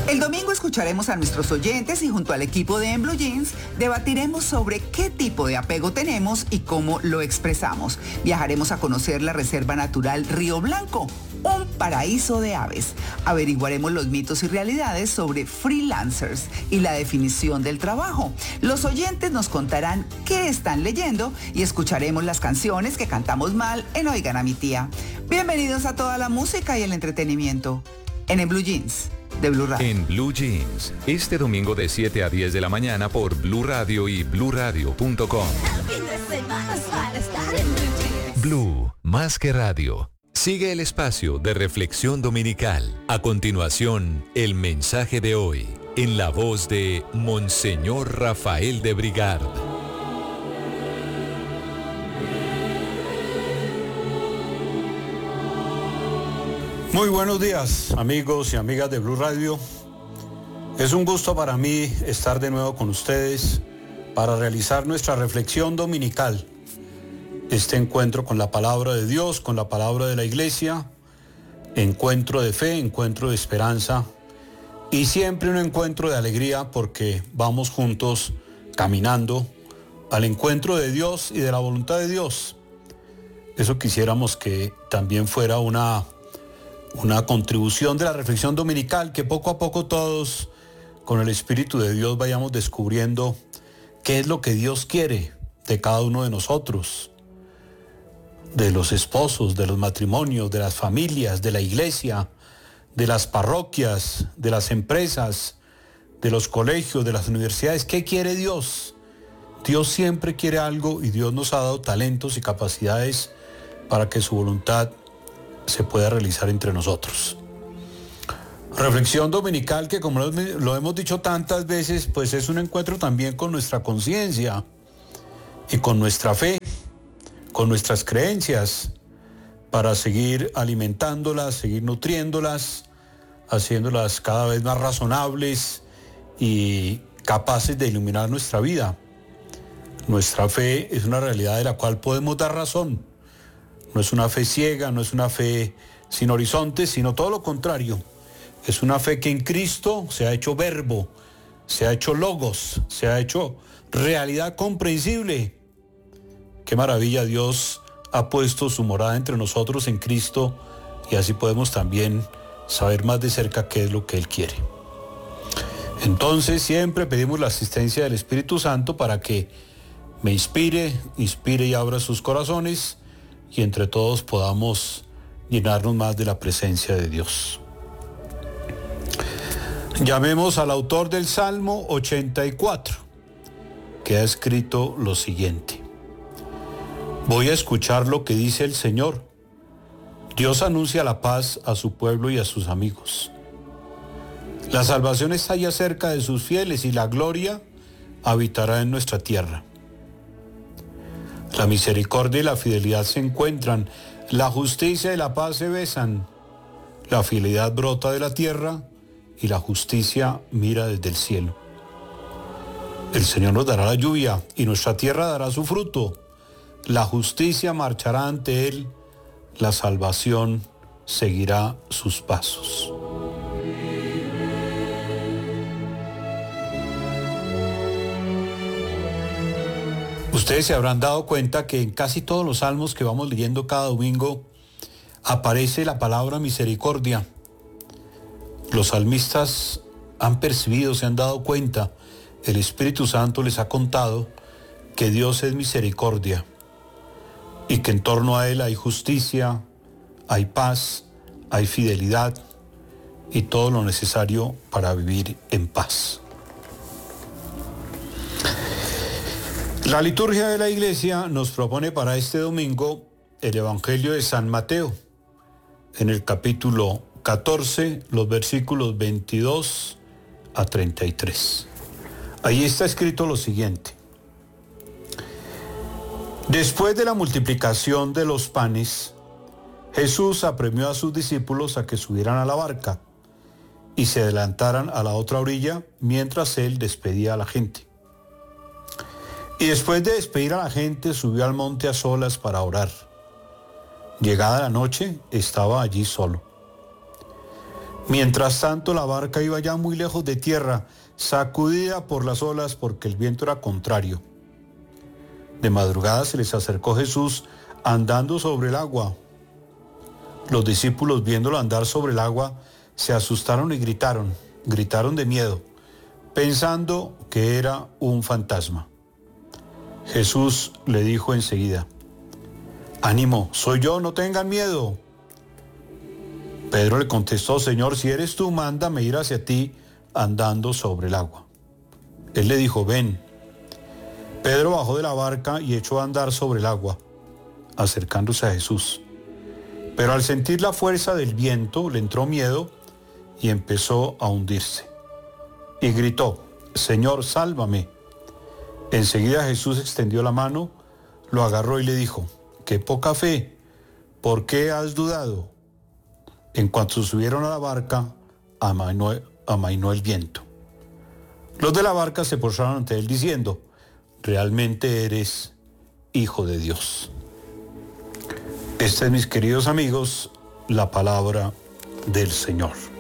El domingo escucharemos a nuestros oyentes y junto al equipo de En Blue Jeans debatiremos sobre qué tipo de apego tenemos y cómo lo expresamos. Viajaremos a conocer la Reserva Natural Río Blanco, un paraíso de aves. Averiguaremos los mitos y realidades sobre freelancers y la definición del trabajo. Los oyentes nos contarán qué están leyendo y escucharemos las canciones que cantamos mal en Oigan a mi tía. Bienvenidos a toda la música y el entretenimiento en Blue Jeans de Blue Radio. En Blue Jeans, este domingo de 7 a 10 de la mañana por Blue Radio y bluradio.com. Blue, más que radio. Sigue el espacio de reflexión dominical. A continuación, el mensaje de hoy, en la voz de Monseñor Rafael de Brigard. Muy buenos días, amigos y amigas de Blue Radio. Es un gusto para mí estar de nuevo con ustedes para realizar nuestra reflexión dominical. Este encuentro con la palabra de Dios, con la palabra de la iglesia, encuentro de fe, encuentro de esperanza y siempre un encuentro de alegría porque vamos juntos caminando al encuentro de Dios y de la voluntad de Dios. Eso quisiéramos que también fuera una contribución de la reflexión dominical, que poco a poco todos con el Espíritu de Dios vayamos descubriendo qué es lo que Dios quiere de cada uno de nosotros, de los esposos, de los matrimonios, de las familias, de la iglesia, de las parroquias, de las empresas, de los colegios, de las universidades. ¿Qué quiere Dios? Dios siempre quiere algo y Dios nos ha dado talentos y capacidades para que su voluntad se pueda realizar entre nosotros. Reflexión dominical que, como lo hemos dicho tantas veces, pues es un encuentro también con nuestra conciencia y con nuestra fe, con nuestras creencias, para seguir alimentándolas, seguir nutriéndolas, haciéndolas cada vez más razonables y capaces de iluminar nuestra vida. Nuestra fe es una realidad de la cual podemos dar razón. No es una fe ciega, no es una fe sin horizontes, sino todo lo contrario. Es una fe que en Cristo se ha hecho verbo, se ha hecho logos, se ha hecho realidad comprensible. Qué maravilla, Dios ha puesto su morada entre nosotros en Cristo y así podemos también saber más de cerca qué es lo que Él quiere. Entonces siempre pedimos la asistencia del Espíritu Santo para que me inspire y abra sus corazones y entre todos podamos llenarnos más de la presencia de Dios. Llamemos al autor del Salmo 84, que ha escrito lo siguiente. Voy a escuchar lo que dice el Señor. Dios anuncia la paz a su pueblo y a sus amigos. La salvación está ya cerca de sus fieles y la gloria habitará en nuestra tierra. La misericordia y la fidelidad se encuentran, la justicia y la paz se besan. La fidelidad brota de la tierra y la justicia mira desde el cielo. El Señor nos dará la lluvia y nuestra tierra dará su fruto. La justicia marchará ante Él, la salvación seguirá sus pasos. Ustedes se habrán dado cuenta que en casi todos los salmos que vamos leyendo cada domingo aparece la palabra misericordia. Los salmistas han percibido, se han dado cuenta, el Espíritu Santo les ha contado que Dios es misericordia y que en torno a Él hay justicia, hay paz, hay fidelidad y todo lo necesario para vivir en paz. La liturgia de la Iglesia nos propone para este domingo el Evangelio de San Mateo, en el capítulo 14, los versículos 22 a 33. Ahí está escrito lo siguiente. Después de la multiplicación de los panes, Jesús apremió a sus discípulos a que subieran a la barca y se adelantaran a la otra orilla mientras él despedía a la gente. Y después de despedir a la gente, subió al monte a solas para orar. Llegada la noche, estaba allí solo. Mientras tanto, la barca iba ya muy lejos de tierra, sacudida por las olas porque el viento era contrario. De madrugada se les acercó Jesús andando sobre el agua. Los discípulos, viéndolo andar sobre el agua, se asustaron y gritaron de miedo, pensando que era un fantasma. Jesús le dijo enseguida: «Ánimo, soy yo, no tengan miedo». Pedro le contestó: «Señor, si eres tú, mándame ir hacia ti andando sobre el agua». Él le dijo: «Ven». Pedro bajó de la barca y echó a andar sobre el agua, acercándose a Jesús. Pero al sentir la fuerza del viento, le entró miedo y empezó a hundirse. Y gritó: «Señor, sálvame». Enseguida Jesús extendió la mano, lo agarró y le dijo: «Qué poca fe, ¿por qué has dudado?». En cuanto subieron a la barca, amainó el viento. Los de la barca se postraron ante él diciendo: «Realmente eres Hijo de Dios». Esta es, mis queridos amigos, la palabra del Señor.